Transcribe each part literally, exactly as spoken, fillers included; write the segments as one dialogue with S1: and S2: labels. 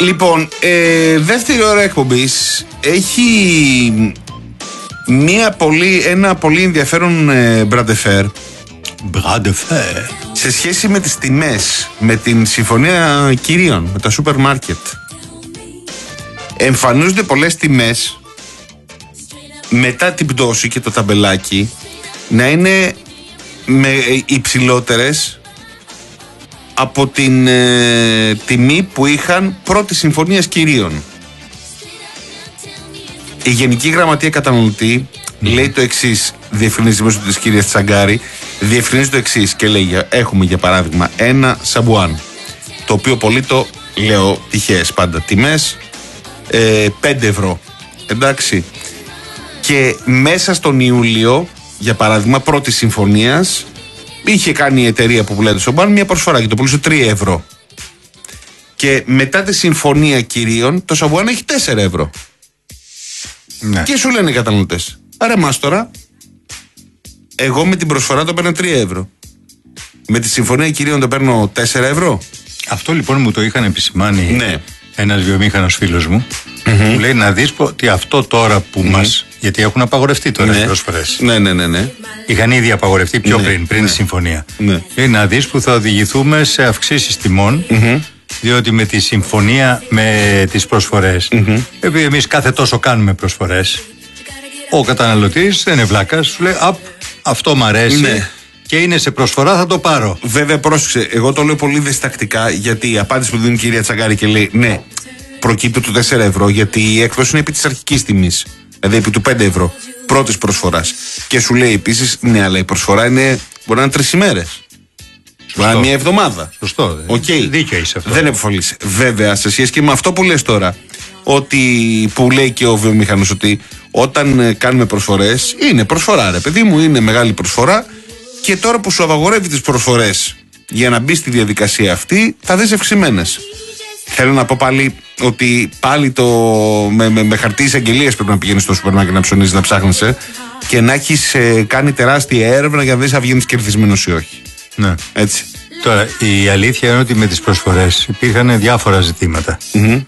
S1: Λοιπόν, ε, δεύτερη ώρα εκπομπής έχει μια πολύ, ένα πολύ ενδιαφέρον ε, μπραντεφέρ.
S2: Μπραντεφέρ.
S1: Σε σχέση με τις τιμές, με την συμφωνία κυρίων, με τα σούπερ μάρκετ. Εμφανίζονται πολλές τιμές μετά την πτώση και το ταμπελάκι να είναι με υψηλότερες από την ε, τιμή που είχαν πρώτη συμφωνίας κυρίων. Η Γενική Γραμματεία Καταναλωτή mm. λέει το εξής, διευκρινίζει μέσω της κυρίας Τσαγκάρη, διευκρινίζει το εξής και λέει: έχουμε για παράδειγμα ένα σαμπουάν, το οποίο πολύ το λέω τυχαίες πάντα τιμές, ε, πέντε ευρώ. Εντάξει. Και μέσα στον Ιούλιο, για παράδειγμα, πρώτη συμφωνίας, είχε κάνει η εταιρεία που πουλάει το σαμπουάν μια προσφορά και το πουλούσε τρία ευρώ. Και μετά τη συμφωνία κυρίων, το σαμπουάν έχει τέσσερα ευρώ. Ναι. Και σου λένε οι καταναλωτές: άρα μας τώρα, εγώ με την προσφορά το παίρνω τρία ευρώ. Με τη συμφωνία κυρίων το παίρνω τέσσερα ευρώ.
S2: Αυτό λοιπόν μου το είχαν επισημάνει
S1: ναι.
S2: ένας βιομήχανος φίλος μου. Mm-hmm. Μου λέει να δεις ότι αυτό τώρα που mm-hmm. μας. Γιατί έχουν απαγορευτεί τώρα οι προσφορές.
S1: Ναι, ναι, ναι, ναι.
S2: Είχαν ήδη απαγορευτεί πιο ναι, πριν, πριν ναι. τη συμφωνία. Ναι. Λέει να δεις που θα οδηγηθούμε σε αυξήσεις τιμών. Mm-hmm. Διότι με τη συμφωνία με τις προσφορές, mm-hmm. επειδή εμείς κάθε τόσο κάνουμε προσφορές, ο καταναλωτής δεν είναι βλάκας, σου λέει απ, αυτό μ' αρέσει ναι. και είναι σε προσφορά, θα το πάρω.
S1: Βέβαια, πρόσεξε, εγώ το λέω πολύ διστακτικά, γιατί η απάντηση που δίνει η κυρία Τσαγκάρη και λέει ναι, προκύπτει το τέσσερα ευρώ, γιατί η έκδοση είναι επί της αρχικής τιμής, δηλαδή επί του πέντε ευρώ πρώτης προσφοράς. Και σου λέει επίσης ναι, αλλά η προσφορά είναι, μπορεί να είναι τρεις ημέρες. Σωστό. Μια εβδομάδα.
S2: Σωστό.
S1: Okay.
S2: Δίκιο είσαι αυτό.
S1: Δεν επωφελείς. Βέβαια, σε σχέση και με αυτό που λες τώρα, ότι που λέει και ο βιομηχανός, ότι όταν κάνουμε προσφορές, είναι προσφορά, ρε παιδί μου, είναι μεγάλη προσφορά. Και τώρα που σου απαγορεύει τις προσφορές για να μπει στη διαδικασία αυτή, θα δεις ευξημένες. Θέλω να πω πάλι ότι πάλι το, με, με, με χαρτί εισαγγελίας πρέπει να πηγαίνεις στο σούπερ μάρκετ να ψωνίζεις, να ψάχνεσαι και να έχεις ε, κάνει τεράστια έρευνα για να δεις αν βγαίνεις κερδισμένος ή όχι.
S2: Ναι.
S1: Έτσι.
S2: Τώρα, η αλήθεια είναι ότι με τις προσφορές υπήρχαν διάφορα ζητήματα. Mm-hmm.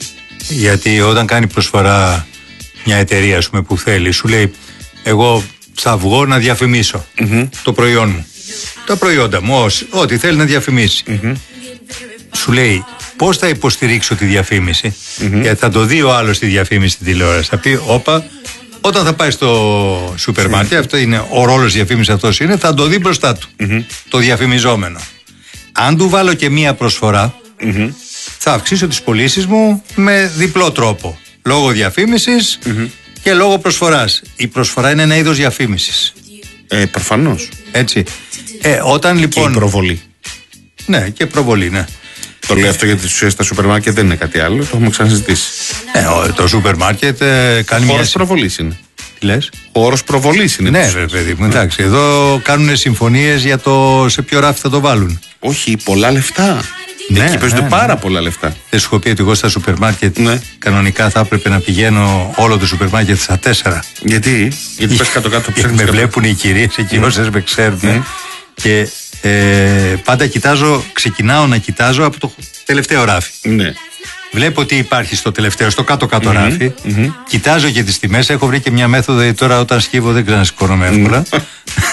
S2: Γιατί όταν κάνει προσφορά μια εταιρεία, ας πούμε, που θέλει, σου λέει: εγώ θα βγω να διαφημίσω mm-hmm. το προϊόν μου. Τα προϊόντα μου, ό,τι θέλει να διαφημίσει. Mm-hmm. Σου λέει: πώς θα υποστηρίξω τη διαφήμιση, mm-hmm. γιατί θα το δει ο άλλος τη διαφήμιση στην τηλεόραση. Θα πει: όπα. Όταν θα πάει στο σούπερ μάρκετ, αυτό είναι ο ρόλος διαφήμισης, αυτός είναι, θα το δει μπροστά του. Mm-hmm. Το διαφημιζόμενο. Αν του βάλω και μία προσφορά, mm-hmm. θα αυξήσω τις πωλήσεις μου με διπλό τρόπο. Λόγω διαφήμισης mm-hmm. και λόγω προσφοράς. Η προσφορά είναι ένα είδος διαφήμισης.
S1: Ε, προφανώς.
S2: Έτσι. Ε, όταν λοιπόν.
S1: Και η προβολή.
S2: Ναι, και προβολή, ναι.
S1: Το λέω αυτό γιατί ουσιαστικά τα σούπερ μάρκετ δεν είναι κάτι άλλο, το έχουμε ξανασυζητήσει.
S2: Ε, το σούπερ μάρκετ ε, κάνει μια.
S1: Χώρος προβολής είναι.
S2: Τι λες?
S1: Χώρος προβολής είναι.
S2: Ναι, βέβαια, παιδί μου, εντάξει. Εδώ κάνουν συμφωνίες για το σε ποιο ράφι θα το βάλουν.
S1: Όχι, πολλά λεφτά. Ναι, εκεί παίζονται ναι, πάρα ναι. πολλά λεφτά.
S2: Δεν σου έχω πει ότι εγώ στα σούπερ μάρκετ ναι. κανονικά θα έπρεπε να πηγαίνω όλο το σούπερ μάρκετ στα τέσσερα.
S1: Γιατί? Γιατί πες κάτω-κάτω ψάχνεις.
S2: Με βλέπουν οι κυρίες εκεί, mm. όσες με ξέρουν. Mm. Και ε, πάντα κοιτάζω, ξεκινάω να κοιτάζω από το τελευταίο ράφι. Ναι. Βλέπω τι υπάρχει στο τελευταίο, στο κάτω-κάτω mm-hmm. ράφι. Mm-hmm. Κοιτάζω και τις τιμές. Έχω βρει και μια μέθοδο. Τώρα, όταν σκύβω, δεν ξανασηκώνομαι εύκολα. Mm.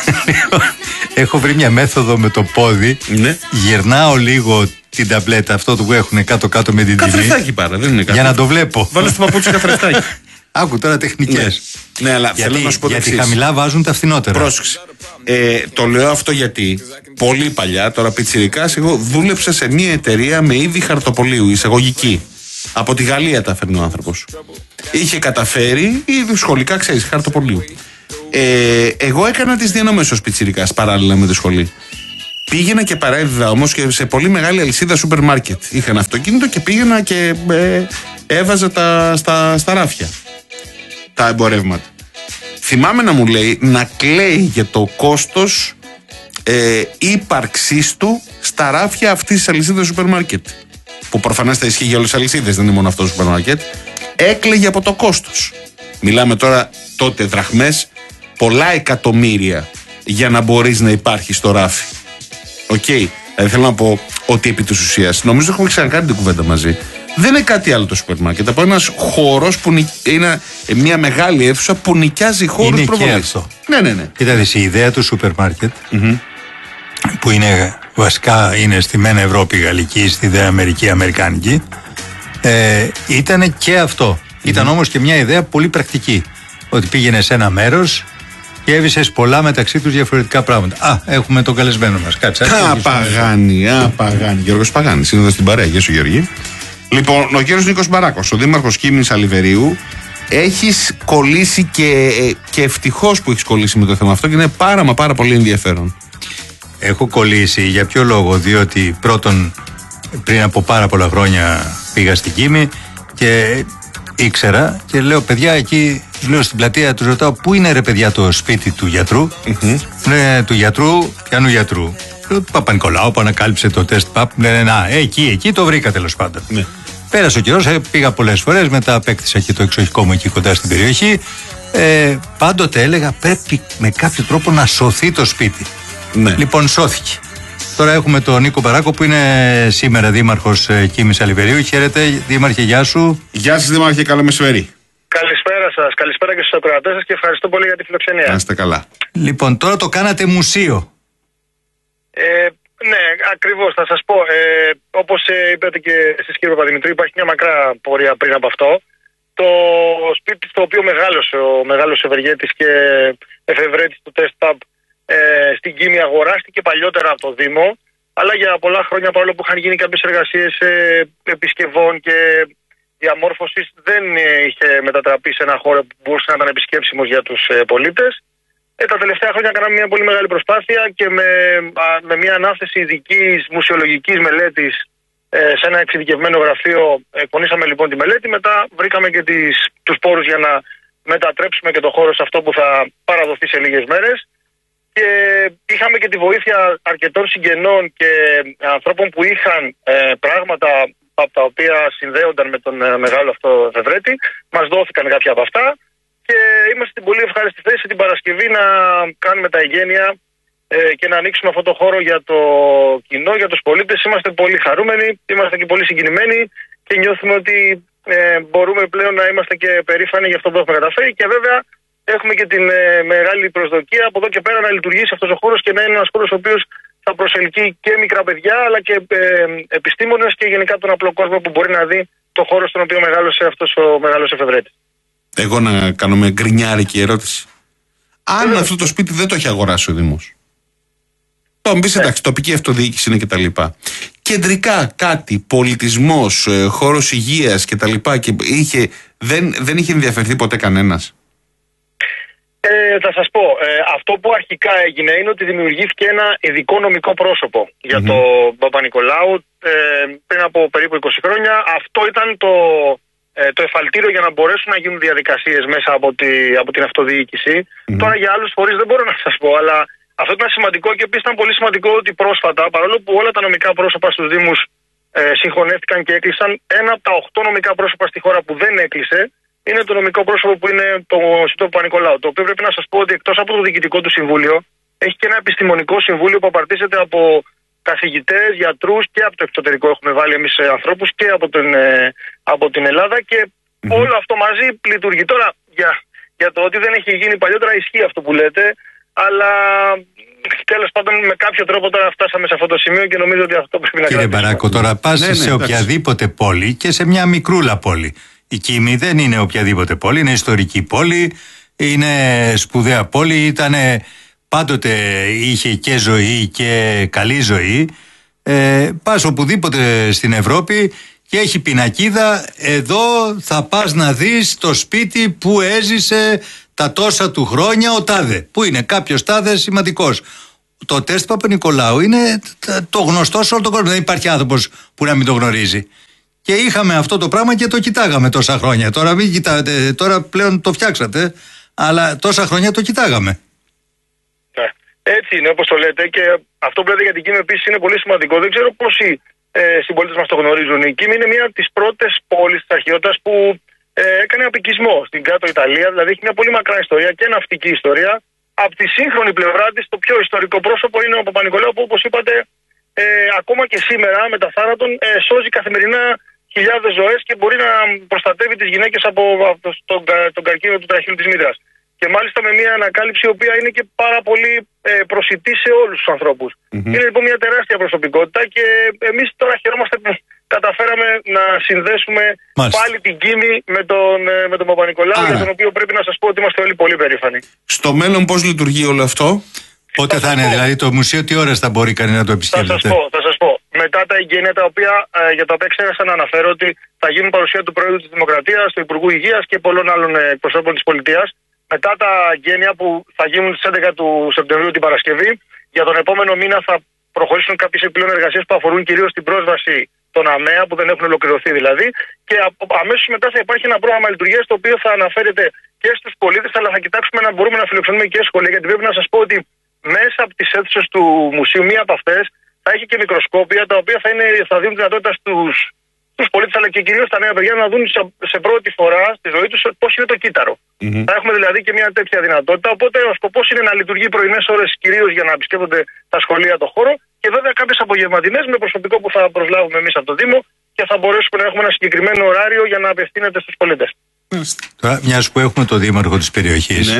S2: Έχω βρει μια μέθοδο με το πόδι. Mm. Γυρνάω λίγο την ταμπλέτα, αυτό που έχουν κάτω-κάτω με την τιμή.
S1: Καθρεφτάκι πάρα, δεν είναι κάτι.
S2: Για να το βλέπω.
S1: Βάλε στο παπούτσι καθρεφτάκι.
S2: Άκου τώρα τεχνικές.
S1: Ναι, ναι, αλλά
S2: γιατί,
S1: θέλω να σου πω
S2: γιατί χαμηλά βάζουν τα φθηνότερα.
S1: Πρόσεξε. Ε, το λέω αυτό γιατί πολύ παλιά, τώρα πιτσιρικάς, εγώ δούλεψα σε μια εταιρεία με είδη χαρτοπολίου, εισαγωγική. Από τη Γαλλία τα φέρνει ο άνθρωπος. Είχε καταφέρει, ήδη σχολικά ξέρεις, χαρτοπολίου. Ε, εγώ έκανα τις διανομές ως πιτσιρικάς παράλληλα με τη σχολή. Πήγαινα και παρέδιδα όμως και σε πολύ μεγάλη αλυσίδα σούπερ μάρκετ. Είχα ένα αυτοκίνητο και πήγαινα και ε, έβαζα τα, στα, στα ράφια τα εμπορεύματα. Θυμάμαι να μου λέει να κλαίει για το κόστος ε, ύπαρξής του στα ράφια αυτής της αλυσίδας σούπερ μάρκετ. Που προφανώς θα ισχύει για όλες τις αλυσίδες, δεν είναι μόνο αυτό το σούπερ μάρκετ. Έκλαιγε από το κόστος. Μιλάμε τώρα τότε δραχμές, πολλά εκατομμύρια για να μπορείς να υπάρχει στο ράφι. Οκ. Okay. Δηλαδή θέλω να πω ότι επί της ουσίας, νομίζω έχουμε ξανακάνει την κουβέντα μαζί. Δεν είναι κάτι άλλο το σούπερ μάρκετ. Από ένας χώρος που νι... είναι μια μεγάλη αίθουσα που νοικιάζει χώρους προβολής.
S2: Είναι και αυτό.
S1: Ναι, ναι, ναι.
S2: Κοίτατε, η ιδέα του σούπερ μάρκετ, mm-hmm. που είναι βασικά είναι στη μεν Ευρώπη γαλλική, στη δε Αμερική αμερικάνικη, ε, ήταν και αυτό. Mm-hmm. Ήταν όμως και μια ιδέα πολύ πρακτική. Ότι πήγαινε σε ένα μέρος και έβησες πολλά μεταξύ τους διαφορετικά πράγματα. Α, έχουμε τον καλεσμένο μας. Κάτσε.
S1: Α, Παγάνη, α, Παγάνη. Γιώργος Παγάνης, είναι εδώ στην παρέα. Γεια σου, Γιώργη. Λοιπόν, ο κύριος Νίκος Μπαράκος, ο δήμαρχος Κίμηνης Αλιβερίου, έχεις κολλήσει και, και ευτυχώς που έχεις κολλήσει με το θέμα αυτό και είναι πάρα μα πάρα πολύ ενδιαφέρον.
S2: Έχω κολλήσει για ποιο λόγο? Διότι πρώτον, πριν από πάρα πολλά χρόνια πήγα στην Κίμη και ήξερα και λέω, παιδιά, εκεί λέω στην πλατεία, τους ρωτάω, πού είναι ρε παιδιά το σπίτι του γιατρού? Mm-hmm. Λένε του γιατρού, ποιανού γιατρού? Λέω, του Παπα-Νικολάου που ανακάλυψε το τεστ παπ. Λένε, να, εκεί, εκεί το βρήκα τέλος πάντων. Ναι. Πέρασε ο καιρός, πήγα πολλές φορές, μετά απέκτησα και το εξοχικό μου εκεί κοντά στην περιοχή. Ε, πάντοτε έλεγα, πρέπει με κάποιο τρόπο να σωθεί το σπίτι. Ναι. Λοιπόν, σώθηκε. Τώρα έχουμε τον Νίκο Μπαράκο που είναι σήμερα δήμαρχος Κίμης Αλιβερίου. Χαίρετε, δήμαρχε, γεια σου.
S1: Γεια σας, δήμαρχε, καλό μεσημέρι.
S3: Καλησπέρα σας, καλησπέρα και στους ακροατές σας και ευχαριστώ πολύ για τη φιλοξενία.
S1: Να είστε καλά.
S2: Λοιπόν, τώρα το κάνατε μουσείο.
S3: Ε, ναι, ακριβώς, θα σας πω. Ε, όπως ε, είπατε και εσείς, κύριε Παπαδημητρίου, υπάρχει μια μακρά πορεία πριν από αυτό. Το σπίτι στο οποίο μεγάλωσε ο μεγάλος ευεργέτης και εφευρέτης του Test Pub ε, στην Κίμη αγοράστηκε παλιότερα από το Δήμο, αλλά για πολλά χρόνια, παρόλο που είχαν γίνει κάποιες εργασίες ε, επισκευών και διαμόρφωσης, δεν είχε μετατραπεί σε ένα χώρο που μπορούσε να ήταν επισκέψιμος για τους ε, πολίτες. Ε, τα τελευταία χρόνια κάναμε μια πολύ μεγάλη προσπάθεια και με, α, με μια ανάθεση ειδικής μουσεολογικής μελέτης ε, σε ένα εξειδικευμένο γραφείο εκπονήσαμε λοιπόν τη μελέτη. Μετά βρήκαμε και τις, τους πόρους για να μετατρέψουμε και το χώρο σε αυτό που θα παραδοθεί σε λίγες μέρες. Και είχαμε και τη βοήθεια αρκετών συγγενών και ανθρώπων που είχαν ε, πράγματα από τα οποία συνδέονταν με τον ε, μεγάλο αυτό εφευρέτη. Μας δόθηκαν κάποια από αυτά. Και είμαστε στην πολύ ευχάριστη θέση την Παρασκευή να κάνουμε τα εγγένεια ε, και να ανοίξουμε αυτό το χώρο για το κοινό, για τους πολίτες. Είμαστε πολύ χαρούμενοι, είμαστε και πολύ συγκινημένοι και νιώθουμε ότι ε, μπορούμε πλέον να είμαστε και περήφανοι για αυτό που έχουμε καταφέρει. Και βέβαια έχουμε και την ε, μεγάλη προσδοκία από εδώ και πέρα να λειτουργήσει αυτός ο χώρος και να είναι ένας χώρος ο οποίος θα προσελκύει και μικρά παιδιά αλλά και ε, επιστήμονες και γενικά τον απλό κόσμο που μπορεί να δει το χώρο στον οποίο μεγάλωσε αυτός ο μεγάλος εφευρέτης.
S1: Εγώ να κάνω με γκρινιάρικη ερώτηση. Αν αυτό το σπίτι δεν το έχει αγοράσει ο Δήμος, το μου πεις εντάξει, τοπική αυτοδιοίκηση είναι κτλ. Κεντρικά κάτι, πολιτισμός, χώρος υγείας κτλ. Και είχε, δεν, δεν είχε ενδιαφερθεί ποτέ κανένας.
S3: Ε, θα σας πω, ε, αυτό που αρχικά έγινε είναι ότι δημιουργήθηκε ένα ειδικό νομικό πρόσωπο για mm-hmm. το Παπα-Νικολάου ε, πριν από περίπου είκοσι χρόνια. Αυτό ήταν το... το εφαλτήριο για να μπορέσουν να γίνουν διαδικασίες μέσα από, τη, από την αυτοδιοίκηση. Mm-hmm. Τώρα για άλλους φορείς δεν μπορώ να σας πω, αλλά αυτό ήταν σημαντικό και επίσης ήταν πολύ σημαντικό ότι πρόσφατα, παρόλο που όλα τα νομικά πρόσωπα στους Δήμους ε, συγχωνεύτηκαν και έκλεισαν, ένα από τα οχτώ νομικά πρόσωπα στη χώρα που δεν έκλεισε είναι το νομικό πρόσωπο που είναι το Σιτό Παπα-Νικολάου. Το οποίο πρέπει να σας πω ότι εκτός από το διοικητικό του συμβούλιο, έχει και ένα επιστημονικό συμβούλιο που απαρτίζεται από καθηγητές, γιατρούς και από το εξωτερικό. Έχουμε βάλει εμείς ανθρώπους και από την, ε, από την Ελλάδα και mm-hmm. όλο αυτό μαζί λειτουργεί. Τώρα για, για το ότι δεν έχει γίνει παλιότερα ισχύει αυτό που λέτε, αλλά τέλος πάντων με κάποιο τρόπο τώρα φτάσαμε σε αυτό το σημείο και νομίζω ότι αυτό πρέπει να γίνει.
S2: Κύριε Μπαράκο, τώρα πας ναι, ναι, σε οποιαδήποτε εντάξει. πόλη και σε μια μικρούλα πόλη. Η Κίμη δεν είναι οποιαδήποτε πόλη, είναι ιστορική πόλη, είναι σπουδαία πόλη, ήταν πάντοτε είχε και ζωή και καλή ζωή. Ε, πας οπουδήποτε στην Ευρώπη και έχει πινακίδα, εδώ θα πας να δεις το σπίτι που έζησε τα τόσα του χρόνια ο τάδε, που είναι κάποιος τάδε σημαντικός. Το τεστ Παπα-Νικολάου είναι το γνωστό σε όλο τον κόσμο, δεν υπάρχει άνθρωπος που να μην το γνωρίζει. Και είχαμε αυτό το πράγμα και το κοιτάγαμε τόσα χρόνια. Τώρα μην κοιτάτε, τώρα πλέον το φτιάξατε, αλλά τόσα χρόνια το κοιτάγαμε.
S3: Ναι. Έτσι είναι όπως το λέτε και αυτό που λέτε για την Κίμη επίσης είναι πολύ σημαντικό. Δεν ξέρω πόσοι ε, συμπολίτες μας το γνωρίζουν. Η Κίμη είναι μια από τις πρώτες πόλεις της αρχαιότητας που ε, έκανε απικισμό στην κάτω Ιταλία. Δηλαδή έχει μια πολύ μακρά ιστορία και ναυτική ιστορία. Από τη σύγχρονη πλευρά της το πιο ιστορικό πρόσωπο είναι ο Παπα-Νικολάου που όπως είπατε ε, ακόμα και σήμερα με τα θάνατον ε, σώζει καθημερινά χιλιάδες ζωές και μπορεί να προστατεύει τις γυναίκες από, από τον, τον καρκίνο του τραχύλου της μήτρας. Και μάλιστα με μια ανακάλυψη η οποία είναι και πάρα πολύ ε, προσιτή σε όλους τους ανθρώπους. Mm-hmm. Είναι λοιπόν μια τεράστια προσωπικότητα και εμείς τώρα χαιρόμαστε που καταφέραμε να συνδέσουμε Μάλιστα. πάλι την Κίμη με τον, με τον Παπα-Νικολάου, για τον οποίο πρέπει να σας πω ότι είμαστε όλοι πολύ περήφανοι.
S1: Στο μέλλον πώς λειτουργεί όλο αυτό?
S2: Πότε θα, θα είναι, πω. δηλαδή το μουσείο τι ώρες θα μπορεί κανείς να το επισκέπτεται?
S3: Θα σας πω, θα σας πω. Μετά τα εγγένεια τα οποία, ε, για τα οποία ξέχασα να αναφέρω ότι θα γίνουν παρουσία του Προέδρου της Δημοκρατίας, του Υπουργού Υγείας και πολλών άλλων εκπροσώπων της πολιτείας. Μετά τα εγγένεια που θα γίνουν στις έντεκα του Σεπτεμβρίου την Παρασκευή, για τον επόμενο μήνα θα προχωρήσουν κάποιες επιπλέον εργασίες που αφορούν κυρίως την πρόσβαση των ΑΜΕΑ που δεν έχουν ολοκληρωθεί δηλαδή. Και αμέσως μετά θα υπάρχει ένα πρόγραμμα λειτουργίας το οποίο θα αναφέρεται και στους πολίτες, αλλά θα κοιτάξουμε να μπορούμε να φιλοξενούμε και σχολεία. Γιατί πρέπει να σας πω ότι μέσα από τις αίθουσες του μουσείου, μία από αυτές θα έχει και μικροσκόπια τα οποία θα, είναι, θα δίνουν δυνατότητα στους, στους πολίτες αλλά και κυρίως στα νέα παιδιά να δουν σε, σε πρώτη φορά στη ζωή τους πώς είναι το κύτταρο. Mm-hmm. Θα έχουμε δηλαδή και μια τέτοια δυνατότητα. Οπότε ο σκοπός είναι να λειτουργεί πρωινές ώρες κυρίως για να επισκέπτονται τα σχολεία το χώρο και βέβαια κάποιες απογευματινές με προσωπικό που θα προσλάβουμε εμείς από το Δήμο και θα μπορέσουμε να έχουμε ένα συγκεκριμένο ωράριο για να απευθύνεται στους πολίτες.
S2: Τώρα, μιας που έχουμε το δήμαρχο της περιοχής, ναι.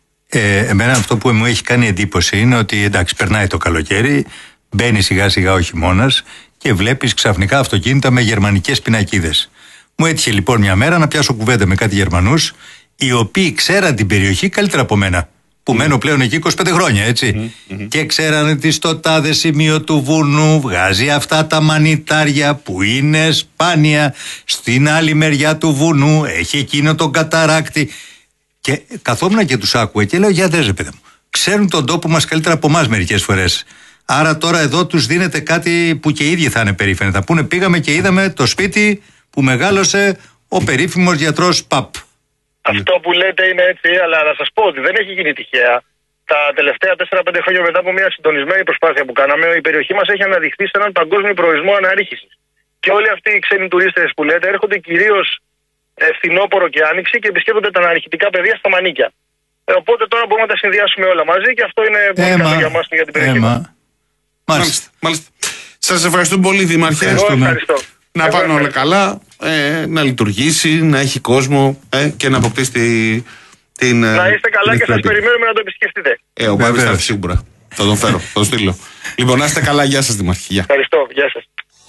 S2: ε, εμένα αυτό που μου έχει κάνει εντύπωση είναι ότι εντάξει, περνάει το καλοκαίρι, μπαίνει σιγά σιγά ο χειμώνας και βλέπεις ξαφνικά αυτοκίνητα με γερμανικές πινακίδες. Μου έτυχε λοιπόν μια μέρα να πιάσω κουβέντα με κάτι Γερμανούς, οι οποίοι ξέραν την περιοχή καλύτερα από μένα. Που mm. μένω πλέον εκεί είκοσι πέντε χρόνια, έτσι. Mm-hmm. Και ξέραν ότι στο τάδε σημείο του βουνού βγάζει αυτά τα μανιτάρια που είναι σπάνια. Στην άλλη μεριά του βουνού έχει εκείνο τον καταράκτη. Και καθόμουν και τους άκουα και λέω: για δες ρε παιδί μου, ξέρουν τον τόπο μας καλύτερα από εμάς μερικές φορές. Άρα τώρα εδώ τους δίνεται κάτι που και οι ίδιοι θα είναι περήφανοι. Θα πούνε: πήγαμε και είδαμε το σπίτι που μεγάλωσε ο περίφημος γιατρός Παπ.
S3: Αυτό που λέτε είναι έτσι, αλλά να σας πω ότι δεν έχει γίνει τυχαία. Τα τελευταία τέσσερα πέντε χρόνια μετά από μια συντονισμένη προσπάθεια που κάναμε, η περιοχή μας έχει αναδειχθεί σε έναν παγκόσμιο προορισμό αναρρίχησης. Και όλοι αυτοί οι ξένοι τουρίστες που λέτε έρχονται κυρίως ε, φθινόπωρο και άνοιξη και επισκέπτονται τα αναρριχητικά πεδία στα Μανίκια. Ε, οπότε τώρα μπορούμε να τα συνδυάσουμε όλα μαζί και αυτό είναι πολύ καλό για μας και για την περιοχή μας.
S1: Μάλιστα. Μάλιστα. Σας ευχαριστούμε πολύ, Δήμαρχε.
S3: Ευχαριστώ.
S1: Να πάνε όλα καλά, ε, να λειτουργήσει, να έχει κόσμο ε, και να αποκτήσει τη, την.
S3: Να είστε καλά και σας περιμένουμε να το επισκεφτείτε.
S1: Ε, ο Πάπης θα έρθει σίγουρα. Θα τον φέρω, θα τον στείλω. Λοιπόν, να είστε καλά, γεια σας, Δήμαρχε.
S3: Ευχαριστώ, γεια σας.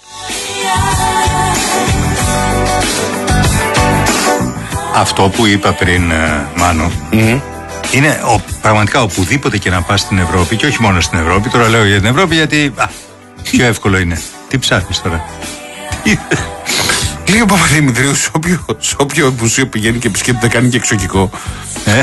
S2: Αυτό που είπα πριν, Μάνο, mm-hmm. είναι ο, πραγματικά οπουδήποτε και να πας στην Ευρώπη, και όχι μόνο στην Ευρώπη, τώρα λέω για την Ευρώπη γιατί α, πιο εύκολο είναι. Τι ψάχνεις τώρα?
S1: Λέει ο Παπαδημητρίου, σε όποιο, σε όποιο μουσείο πηγαίνει και επισκέπτεται κάνει και εξωτικό.
S2: Ε?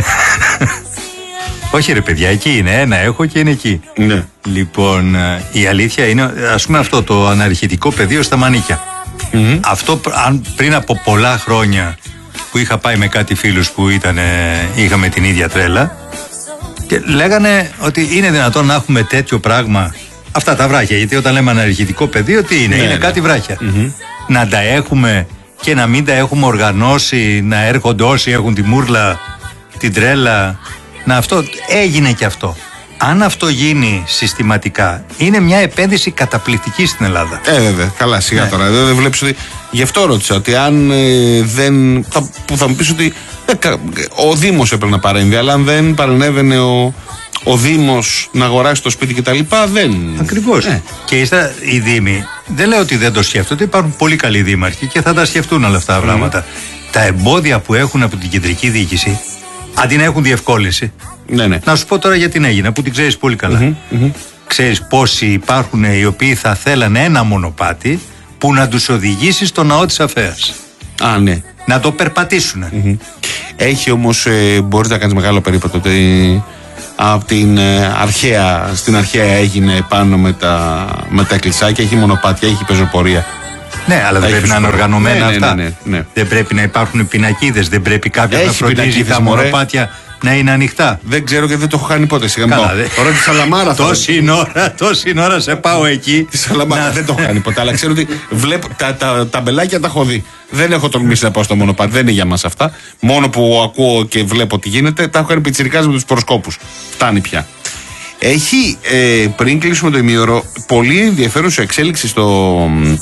S2: Όχι ρε παιδιά, εκεί είναι, ένα έχω και είναι εκεί.
S1: Ναι.
S2: Λοιπόν, η αλήθεια είναι, ας πούμε αυτό το αναρριχητικό πεδίο στα Μανίκια. Mm-hmm. Αυτό αν, πριν από πολλά χρόνια που είχα πάει με κάτι φίλους που ήταν, είχαμε την ίδια τρέλα και λέγανε ότι είναι δυνατόν να έχουμε τέτοιο πράγμα. Αυτά τα βράχια, γιατί όταν λέμε αναρριχητικό πεδίο, τι είναι, ναι, είναι ναι. κάτι βράχια. Mm-hmm. Να τα έχουμε και να μην τα έχουμε οργανώσει, να έρχονται όσοι έχουν τη μούρλα, την τρέλα. Να αυτό, έγινε και αυτό. Αν αυτό γίνει συστηματικά, είναι μια επένδυση καταπληκτική στην Ελλάδα.
S1: Ε, βέβαια, καλά, σιγά ναι. τώρα. Δεν δε βλέπεις ότι. Γι' αυτό ρώτησα ότι αν ε, δεν. Θα, που θα μου πεις ότι ε, ο Δήμος έπρεπε να παρέμβει, αλλά αν δεν παρενέβαινε ο. Ο Δήμος να αγοράσει το σπίτι κτλ. Δεν.
S2: Ακριβώς. Ε. Και ύστερα οι Δήμοι, δεν λέω ότι δεν το σκέφτονται, υπάρχουν πολύ καλοί δήμαρχοι και θα τα σκεφτούν όλα αυτά τα mm. πράγματα. Τα εμπόδια που έχουν από την κεντρική διοίκηση, αντί να έχουν διευκόλυνση.
S1: Ναι, ναι.
S2: Να σου πω τώρα για την Αίγινα, που την ξέρεις πολύ καλά. Mm-hmm, mm-hmm. Ξέρεις πόσοι υπάρχουν οι οποίοι θα θέλανε ένα μονοπάτι που να τους οδηγήσει στο ναό της Αφέας.
S1: Α, ναι.
S2: Να το περπατήσουν.
S1: Mm-hmm. Έχει όμως, ε, μπορείς να κάνεις μεγάλο περίπατο. Ότι από την ε, αρχαία, στην αρχαία έγινε πάνω με τα, με τα κλεισάκια, έχει μονοπάτια, έχει πεζοπορία.
S2: Ναι, αλλά δεν πρέπει να είναι οργανωμένα
S1: ναι, ναι,
S2: αυτά.
S1: Ναι, ναι, ναι.
S2: Δεν πρέπει να υπάρχουν πινακίδες, δεν πρέπει κάποιος να φροντίζει τα μονοπάτια να είναι ανοιχτά.
S1: Δεν ξέρω και δεν το έχω κάνει ποτέ. Σιγά δε... Τώρα τη Σαλαμάρα θα
S2: τόση ώρα, τόση ώρα σε πάω εκεί.
S1: Τη Σαλαμάρα δεν το έχω κάνει ποτέ, αλλά ξέρω ότι βλέπω, τα, τα, τα μπελάκια τα έχω δει. Δεν έχω τολμήσει να πάω στο μονοπάτι, δεν είναι για μας αυτά. Μόνο που ακούω και βλέπω τι γίνεται, τα έχω κάνει πιτσιρικάς με τους προσκόπους. Φτάνει πια. Έχει, ε, πριν κλείσουμε το ημίωρο, πολύ ενδιαφέρουσα εξέλιξη στο,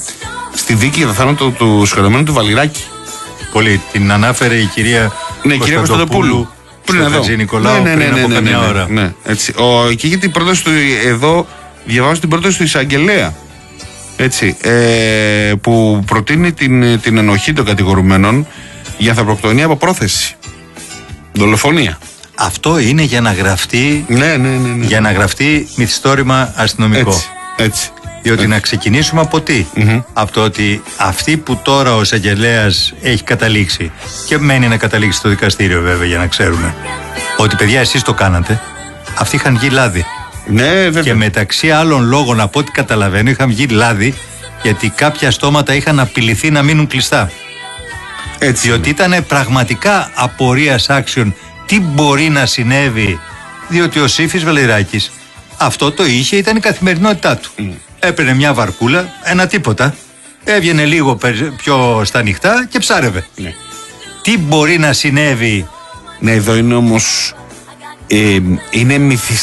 S1: στη δίκη για το θάνατο του συγχωρεμένου του Βαλιράκη.
S2: Πολύ. Την ανάφερε η κυρία
S1: ναι, Κωνσταντοπούλου. Πριν εδώ.
S2: Νικολάου, ναι, ναι, ναι, πριν από καμιά ώρα.
S1: Ναι, έτσι. Ο, και για την πρόταση του, εδώ διαβάζω την πρόταση του εισαγγελέα. Έτσι, ε, που προτείνει την, την ενοχή των κατηγορουμένων για ανθρωποκτονία από πρόθεση. Δολοφονία.
S2: Αυτό είναι για να γραφτεί,
S1: ναι, ναι, ναι, ναι.
S2: για να γραφτεί μυθιστόρημα αστυνομικό.
S1: Έτσι, έτσι.
S2: Διότι
S1: έτσι.
S2: να ξεκινήσουμε από τι? Mm-hmm. Από το ότι αυτοί που τώρα ο εισαγγελέας έχει καταλήξει, και μένει να καταλήξει στο δικαστήριο βέβαια για να ξέρουμε, ότι παιδιά εσείς το κάνατε, αυτοί είχαν βγει λάδι.
S1: Ναι, βέβαια.
S2: Και μεταξύ άλλων λόγων, από ό,τι καταλαβαίνω, είχαν βγει λάδι γιατί κάποια στόματα είχαν απειληθεί να μείνουν κλειστά.
S1: Έτσι.
S2: Διότι ήταν πραγματικά απορίας άξιων τι μπορεί να συνέβη, διότι ο Σύφης Βαλιράκης αυτό το είχε, ήταν η καθημερινότητά του. Mm. Έπαιρνε μια βαρκούλα, ένα τίποτα, έβγαινε λίγο πιο στα νυχτά και ψάρευε.
S1: Ναι.
S2: Τι μπορεί να συνέβη?
S1: Ναι, εδώ είναι όμως ε, είναι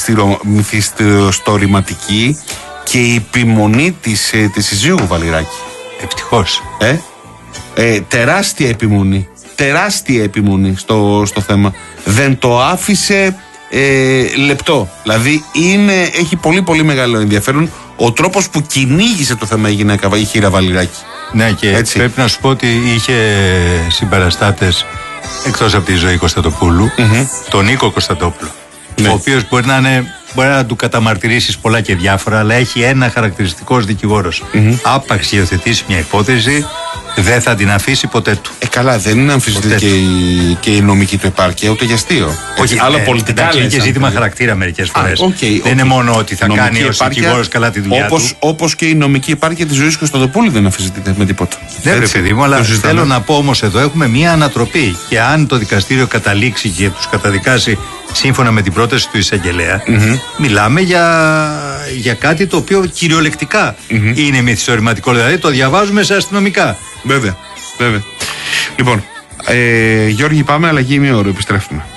S1: μυθιστορηματική και η επιμονή της, ε, της συζύγου Βαλιράκη.
S2: Ευτυχώς.
S1: Ε, ε, τεράστια επιμονή. Τεράστια επιμονή στο, στο θέμα. Δεν το άφησε ε, λεπτό. Δηλαδή είναι, έχει πολύ πολύ μεγάλο ενδιαφέρον ο τρόπος που κυνήγησε το θέμα η γυναίκα, η Χήρα Βαλιράκη.
S2: Ναι, και έτσι. Πρέπει να σου πω ότι είχε συμπαραστάτες εκτός από τη Ζωή Κωνσταντοπούλου, mm-hmm. τον Νίκο Κωνσταντόπουλο, ναι. ο οποίος μπορεί να, είναι, μπορεί να του καταμαρτυρήσεις πολλά και διάφορα, αλλά έχει ένα χαρακτηριστικό ως δικηγόρος. Mm-hmm. Άπαξ υιοθετήσει μια υπόθεση, δεν θα την αφήσει ποτέ του.
S1: Ε, καλά, δεν είναι αμφισβητή και, και η νομική του επάρκεια, ούτε για αστείο.
S2: Όχι, άλλο ε, πολιτικά. Εντάξει, είναι και ζήτημα χαρακτήρα μερικές φορές. Okay, δεν okay. είναι μόνο ότι θα νομική κάνει ως δικηγόρος καλά τη δουλειά
S1: όπως,
S2: του.
S1: Όπως και η νομική επάρκεια της Ζωής Κωνσταντοπούλου δεν αμφισβητείται με τίποτα.
S2: Ναι, ρε παιδί μου, αλλά θέλω να πω όμως εδώ έχουμε μία ανατροπή. Και αν το δικαστήριο καταλήξει και τους καταδικάσει σύμφωνα με την πρόταση του εισαγγελέα, mm-hmm. μιλάμε για, για κάτι το οποίο κυριολεκτικά mm-hmm. είναι μυθιστορηματικό. Δηλαδή το διαβάζουμε σε αστυνομικά.
S1: Βέβαια, βέβαια. Λοιπόν, ε, Γιώργη, πάμε αλλαγή ημιώρου, επιστρέφουμε.